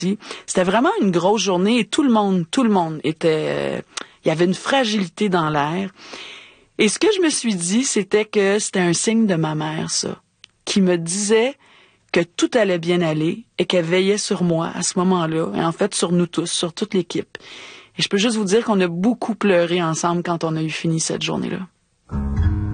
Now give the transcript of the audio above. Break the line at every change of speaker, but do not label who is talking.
C'était vraiment une grosse journée et tout le monde était... il y avait une fragilité dans l'air. Et ce que je me suis dit, c'était que c'était un signe de ma mère, ça, qui me disait que tout allait bien aller et qu'elle veillait sur moi à ce moment-là, et en fait sur nous tous, sur toute l'équipe. Et je peux juste vous dire qu'on a beaucoup pleuré ensemble quand on a eu fini cette journée-là.